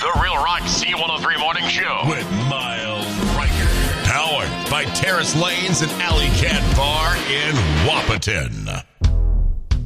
The Real Rock C103 Morning Show with Miles Riker. Powered by Terrace Lanes and Alley Cat Bar in Wahpeton.